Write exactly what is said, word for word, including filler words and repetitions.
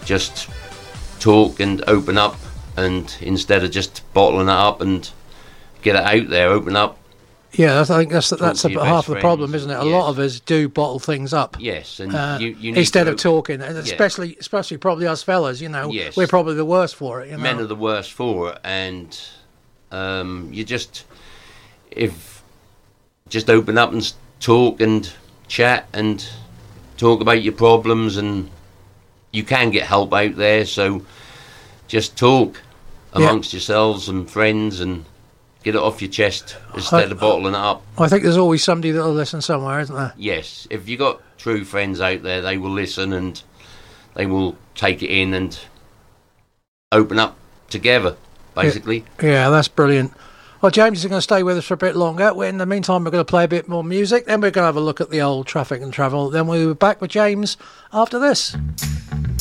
just talk and open up, and instead of just bottling it up and get it out there, open up. Yeah, I think that's that's to about half the problem, isn't it? A yes. lot of us do bottle things up. Yes, and uh, you, you need instead to, of talking, and especially yeah. especially probably us fellas. You know, yes. we're probably the worst for it. You know? Men are the worst for it, and um, you just if just open up and talk and chat and talk about your problems, and you can get help out there. So just talk amongst yeah. yourselves and friends and get it off your chest instead I, of bottling it up. I think there's always somebody that'll listen somewhere, isn't there? Yes. If you got true friends out there, they will listen and they will take it in and open up together, basically. Yeah, yeah, that's brilliant. Well, James is going to stay with us for a bit longer. In the meantime, we're going to play a bit more music. Then we're going to have a look at the old traffic and travel. Then we'll be back with James after this.